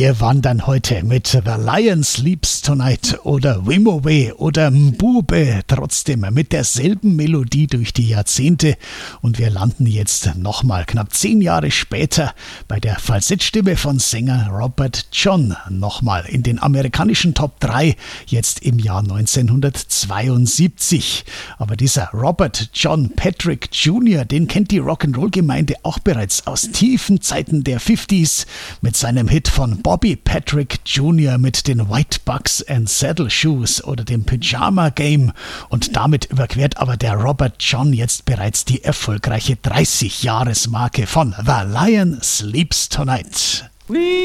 Wir wandern heute mit The Lion Sleeps Tonight oder Wimowe oder Mbube, trotzdem mit derselben Melodie durch die Jahrzehnte, und wir landen jetzt nochmal knapp 10 Jahre später bei der Falsettstimme von Sänger Robert John, nochmal in den amerikanischen Top 3, jetzt im Jahr 1972. Aber dieser Robert John Patrick Jr., den kennt die Rock'n'Roll-Gemeinde auch bereits aus tiefen Zeiten der 50s mit seinem Hit von Bobby Patrick Jr. mit den White Bucks and Saddle Shoes oder dem Pyjama Game, und damit überquert aber der Robert John jetzt bereits die erfolgreiche 30-Jahres-Marke von The Lion Sleeps Tonight.